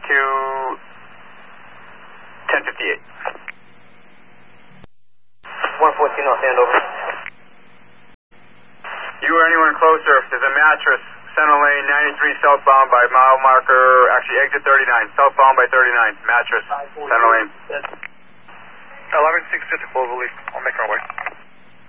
to 1058. 114 North Andover. You or anyone closer, there's a mattress, center lane, 93 southbound by mile marker, actually exit 39, southbound by 39, mattress, center lane. 11650 Cloverleaf, I'll make our way.